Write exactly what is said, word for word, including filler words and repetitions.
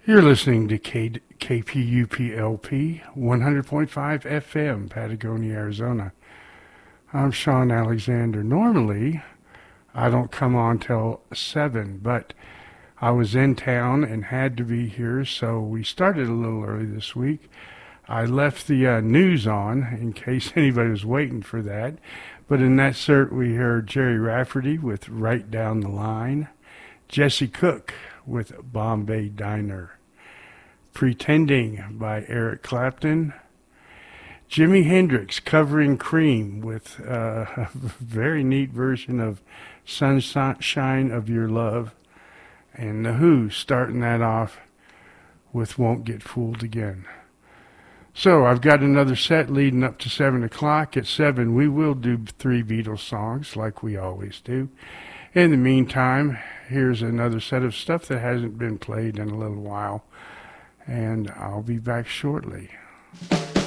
You're listening to K- KPUP-L-P one hundred point five F M, Patagonia, Arizona. I'm Sean Alexander. Normally, I don't come on till seven, but I was in town and had to be here, so we started a little early this week. I left the uh, news on in case anybody was waiting for that. But in that cert, we heard Jerry Rafferty with Right Down the Line, Jesse Cook with Bombay Diner, Pretending by Eric Clapton, Jimi Hendrix covering Cream with uh, a very neat version of Sunshine of Your Love, and The Who starting that off with Won't Get Fooled Again. So I've got another set leading up to seven o'clock. At seven, we will do three Beatles songs like we always do. In the meantime, here's another set of stuff that hasn't been played in a little while, and I'll be back shortly.